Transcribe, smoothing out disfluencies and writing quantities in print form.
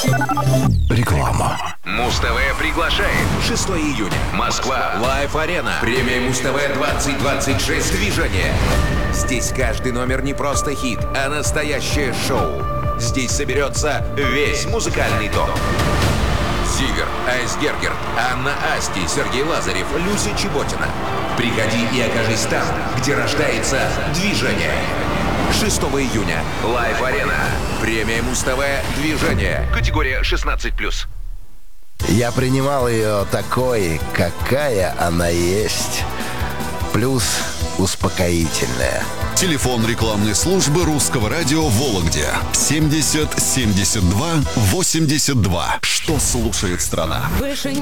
Реклама. Муз-ТВ приглашает. 6 июня. Москва. Лайв-арена. Премия Муз-ТВ 2026. Движение. Здесь каждый номер не просто хит, а настоящее шоу. Здесь соберется весь музыкальный топ. Зиверт, Айсгергер, Анна Асти, Сергей Лазарев, Люся Чеботина. Приходи и окажись там, где рождается движение. 6 июня. Лайв-арена. Премия Муз-ТВ «Движение». Категория 16+. Я принимал ее такой, какая она есть. Плюс успокоительная. Телефон рекламной службы Русского радио в Вологде 70 72 82. Что слушает страна? Выше